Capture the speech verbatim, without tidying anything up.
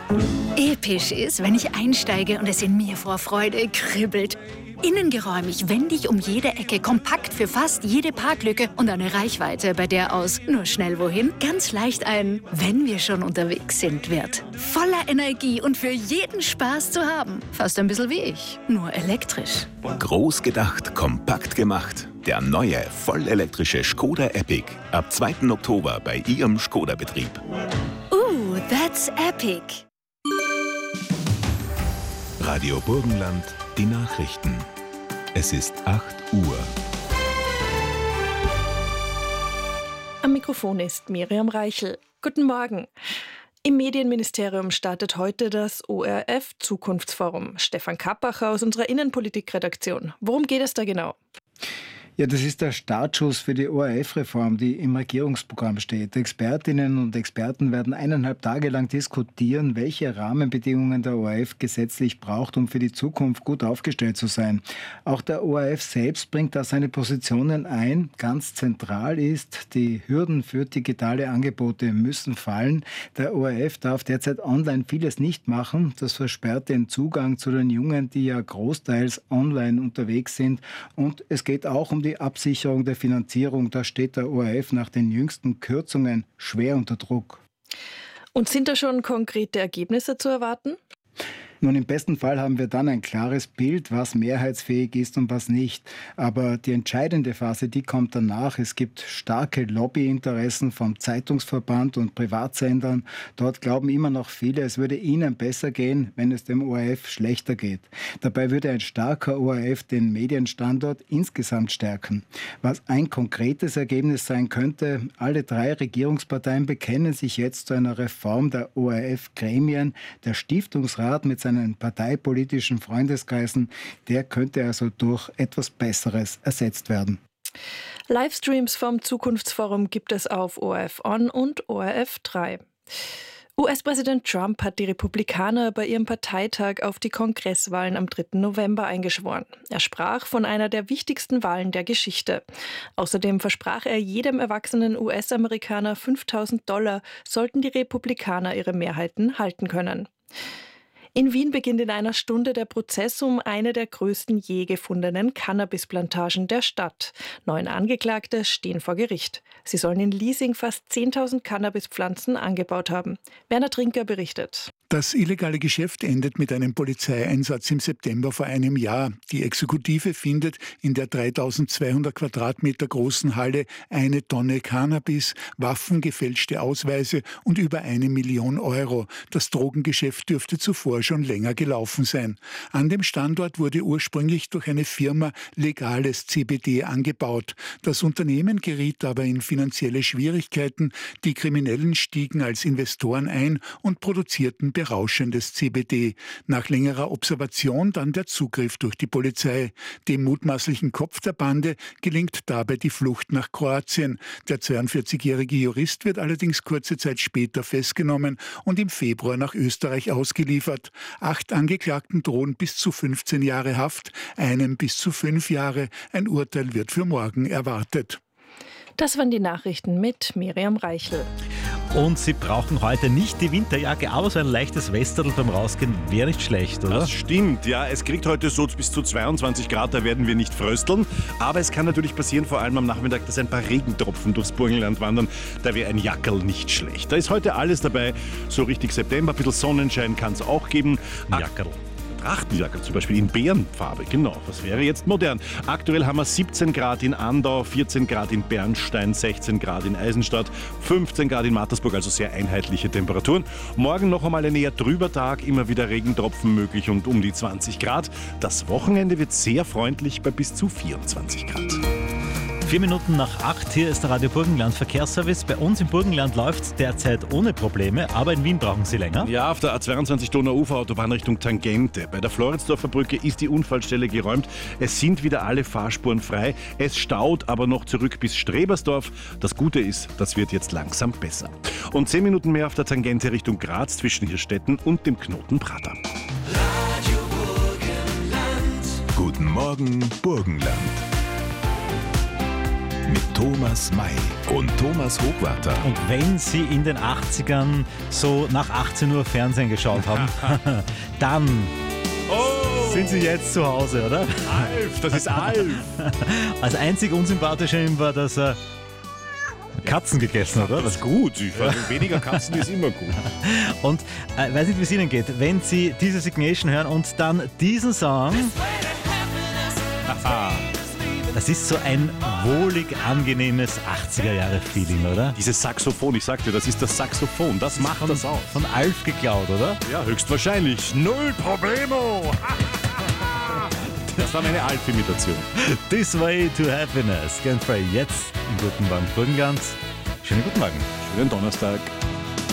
Episch ist, wenn ich einsteige und es in mir vor Freude kribbelt. Innen geräumig, wendig um jede Ecke, kompakt für fast jede Parklücke und eine Reichweite, bei der aus nur schnell wohin ganz leicht ein "Wenn wir schon unterwegs sind" wird. Voller Energie und für jeden Spaß zu haben. Fast ein bisschen wie ich, nur elektrisch. Groß gedacht, kompakt gemacht. Der neue, vollelektrische Skoda Epic. Ab zweiten Oktober bei Ihrem Skoda-Betrieb. Uh, that's epic. Radio Burgenland, die Nachrichten. Es ist acht Uhr. Am Mikrofon ist Miriam Reichel. Guten Morgen. Im Medienministerium startet heute das O R F-Zukunftsforum. Stefan Kappacher aus unserer Innenpolitikredaktion. Worum geht es da genau? Ja, das ist der Startschuss für die O R F-Reform, die im Regierungsprogramm steht. Expertinnen und Experten werden eineinhalb Tage lang diskutieren, welche Rahmenbedingungen der O R F gesetzlich braucht, um für die Zukunft gut aufgestellt zu sein. Auch der O R F selbst bringt da seine Positionen ein. Ganz zentral ist, die Hürden für digitale Angebote müssen fallen. Der O R F darf derzeit online vieles nicht machen. Das versperrt den Zugang zu den Jungen, die ja großteils online unterwegs sind. Und es geht auch um die Die Absicherung der Finanzierung, da steht der O R F nach den jüngsten Kürzungen schwer unter Druck. Und sind da schon konkrete Ergebnisse zu erwarten? Nun, im besten Fall haben wir dann ein klares Bild, was mehrheitsfähig ist und was nicht. Aber die entscheidende Phase, die kommt danach. Es gibt starke Lobbyinteressen vom Zeitungsverband und Privatsendern. Dort glauben immer noch viele, es würde ihnen besser gehen, wenn es dem O R F schlechter geht. Dabei würde ein starker O R F den Medienstandort insgesamt stärken. Was ein konkretes Ergebnis sein könnte, alle drei Regierungsparteien bekennen sich jetzt zu einer Reform der O R F-Gremien. Der Stiftungsrat mit seinen parteipolitischen Freundeskreisen, der könnte also durch etwas Besseres ersetzt werden. Livestreams vom Zukunftsforum gibt es auf O R F On und O R F drei. U S-Präsident Trump hat die Republikaner bei ihrem Parteitag auf die Kongresswahlen am dritten November eingeschworen. Er sprach von einer der wichtigsten Wahlen der Geschichte. Außerdem versprach er jedem erwachsenen U S-Amerikaner fünftausend Dollar, sollten die Republikaner ihre Mehrheiten halten können. In Wien beginnt in einer Stunde der Prozess um eine der größten je gefundenen Cannabisplantagen der Stadt. Neun Angeklagte stehen vor Gericht. Sie sollen in Liesing fast zehntausend Cannabispflanzen angebaut haben. Werner Trinker berichtet. Das illegale Geschäft endet mit einem Polizeieinsatz im September vor einem Jahr. Die Exekutive findet in der dreitausendzweihundert Quadratmeter großen Halle eine Tonne Cannabis, Waffen, gefälschte Ausweise und über eine Million Euro. Das Drogengeschäft dürfte zuvor schon länger gelaufen sein. An dem Standort wurde ursprünglich durch eine Firma legales C B D angebaut. Das Unternehmen geriet aber in finanzielle Schwierigkeiten. Die Kriminellen stiegen als Investoren ein und produzierten berauschendes C B D. Nach längerer Observation dann der Zugriff durch die Polizei. Dem mutmaßlichen Kopf der Bande gelingt dabei die Flucht nach Kroatien. Der zweiundvierzigjährige Jurist wird allerdings kurze Zeit später festgenommen und im Februar nach Österreich ausgeliefert. Acht Angeklagten drohen bis zu fünfzehn Jahre Haft, einem bis zu fünf Jahre. Ein Urteil wird für morgen erwartet. Das waren die Nachrichten mit Miriam Reichel. Und Sie brauchen heute nicht die Winterjacke, aber so ein leichtes Westerl beim Rausgehen wäre nicht schlecht, oder? Das stimmt, ja. Es kriegt heute so bis zu zweiundzwanzig Grad, da werden wir nicht frösteln. Aber es kann natürlich passieren, vor allem am Nachmittag, dass ein paar Regentropfen durchs Burgenland wandern. Da wäre ein Jackerl nicht schlecht. Da ist heute alles dabei, so richtig September. Ein bisschen Sonnenschein kann es auch geben. Ein Jackerl. Trachtenjacke zum Beispiel in Bärenfarbe, genau, das wäre jetzt modern. Aktuell haben wir siebzehn Grad in Andau, vierzehn Grad in Bernstein, sechzehn Grad in Eisenstadt, fünfzehn Grad in Mattersburg, also sehr einheitliche Temperaturen. Morgen noch einmal ein eher trüber Tag, immer wieder Regentropfen möglich und um die zwanzig Grad. Das Wochenende wird sehr freundlich bei bis zu vierundzwanzig Grad. Vier Minuten nach acht, hier ist der Radio Burgenland Verkehrsservice. Bei uns im Burgenland läuft es derzeit ohne Probleme, aber in Wien brauchen Sie länger. Ja, auf der A zweiundzwanzig Donauuferautobahn Richtung Tangente. Bei der Floridsdorfer Brücke ist die Unfallstelle geräumt. Es sind wieder alle Fahrspuren frei. Es staut aber noch zurück bis Strebersdorf. Das Gute ist, das wird jetzt langsam besser. Und zehn Minuten mehr auf der Tangente Richtung Graz zwischen Hirstetten und dem Knoten Prater. Radio Burgenland. Guten Morgen, Burgenland. mit Thomas May und Thomas Hochwarter. Und wenn Sie in den achtzigern so nach achtzehn Uhr Fernsehen geschaut haben, dann oh. sind Sie jetzt zu Hause, oder? Alf, das ist Alf. Als einzig unsympathisch an ihm war, dass er Katzen gegessen hat, oder? Das ist gut. Ich weiß, weniger Katzen ist immer gut. Und äh, weiß nicht, wie es Ihnen geht, wenn Sie diese Signation hören und dann diesen Song. Das ist so ein wohlig angenehmes achtziger-Jahre-Feeling, oder? Dieses Saxophon, ich sagte, das ist das Saxophon, das, das macht von, das aus. Von Alf geklaut, oder? Ja, höchstwahrscheinlich. Null Problemo! Das war meine Alf-Imitation. This way to happiness. Ganz frei jetzt im Guten Morgen Burgenland. Schönen guten Morgen. Schönen Donnerstag.